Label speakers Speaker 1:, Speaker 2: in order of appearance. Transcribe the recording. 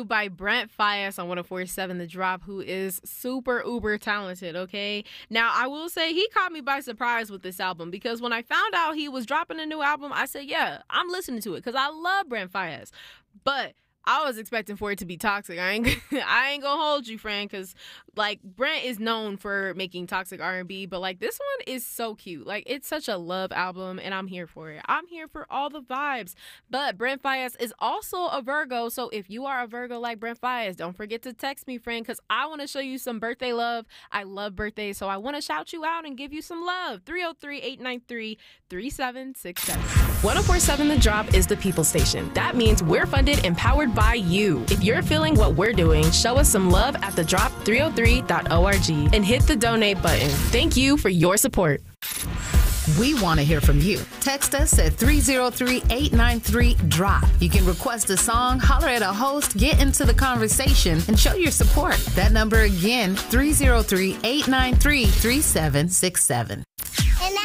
Speaker 1: You by Brent Faiyaz on 104.7 The Drop, who is super uber talented, okay? Now, I will say he caught me by surprise with this album because when I found out he was dropping a new album, I said, yeah, I'm listening to it because I love Brent Faiyaz. But I was expecting for it to be toxic. I ain't gonna hold you, friend, because like Brent is known for making toxic R&B, but like this one is so cute. Like it's such a love album, and I'm here for it. I'm here for all the vibes. But Brent Faiyaz is also a Virgo, so if you are a Virgo like Brent Faiyaz, don't forget to text me, friend, because I want to show you some birthday love. I love birthdays, so I want to shout you out and give you some love. 303-893-3767. 104.7 The Drop is the people station. That means we're funded and powered by you. If you're feeling what we're doing, show us some love at thedrop303.org and hit the donate button. Thank you for your support.
Speaker 2: We want to hear from you. Text us at 303-893-DROP. You can request a song, holler at a host, get into the conversation, and show your support. That number again, 303-893-3767.